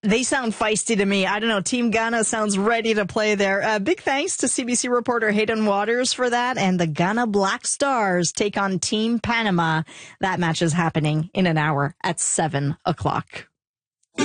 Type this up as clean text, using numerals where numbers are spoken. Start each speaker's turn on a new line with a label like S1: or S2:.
S1: They sound feisty to me. I don't know. Team Ghana sounds ready to play there. Big thanks to CBC reporter Hayden Waters for that. And the Ghana Black Stars take on Team Panama. That match is happening in an hour at 7 o'clock.